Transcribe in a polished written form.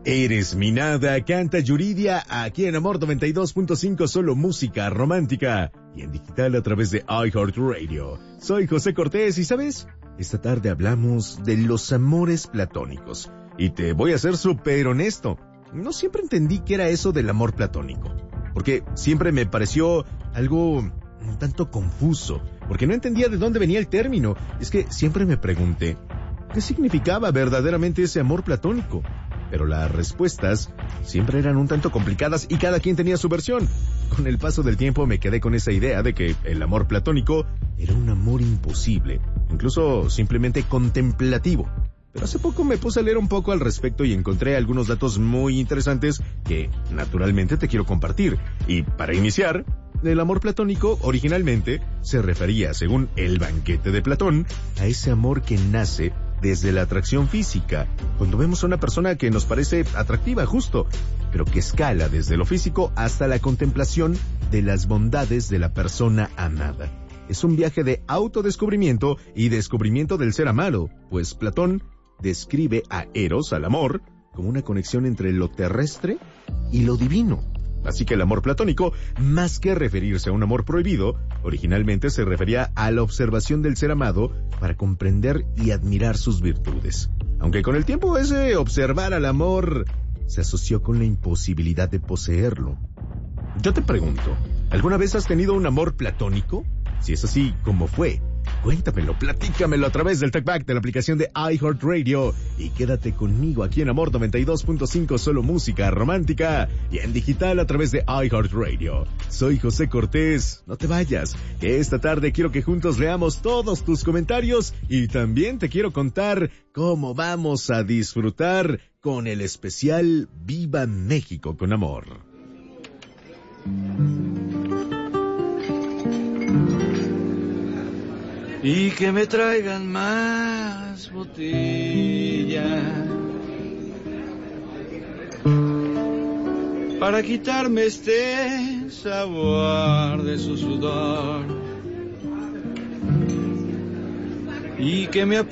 Eres mi nada, canta Yuridia, aquí en Amor 92.5, solo música romántica y en digital a través de iHeartRadio. Soy José Cortés y ¿sabes? Esta tarde hablamos de los amores platónicos y te voy a ser súper honesto. No siempre entendí qué era eso del amor platónico, porque siempre me pareció algo un tanto confuso, porque no entendía de dónde venía el término. Es que siempre me pregunté, ¿qué significaba verdaderamente ese amor platónico? Pero las respuestas siempre eran un tanto complicadas y cada quien tenía su versión. Con el paso del tiempo me quedé con esa idea de que el amor platónico era un amor imposible, incluso simplemente contemplativo. Pero hace poco me puse a leer un poco al respecto y encontré algunos datos muy interesantes que naturalmente te quiero compartir. Y para iniciar, el amor platónico originalmente se refería, según el Banquete de Platón, a ese amor que nace desde la atracción física, cuando vemos a una persona que nos parece atractiva justo, pero que escala desde lo físico hasta la contemplación de las bondades de la persona amada. Es un viaje de autodescubrimiento y descubrimiento del ser amado, pues Platón describe a Eros, al amor, como una conexión entre lo terrestre y lo divino. Así que el amor platónico, más que referirse a un amor prohibido, originalmente se refería a la observación del ser amado para comprender y admirar sus virtudes. Aunque con el tiempo ese observar al amor se asoció con la imposibilidad de poseerlo. Yo te pregunto, ¿alguna vez has tenido un amor platónico? Si es así, ¿cómo fue? Cuéntamelo, platícamelo a través del TalkBack de la aplicación de iHeartRadio y quédate conmigo aquí en Amor 92.5, solo música romántica y en digital a través de iHeartRadio. Soy José Cortés, no te vayas, que esta tarde quiero que juntos leamos todos tus comentarios y también te quiero contar cómo vamos a disfrutar con el especial Viva México con Amor. Y que me traigan más botella para quitarme este sabor de su sudor y que me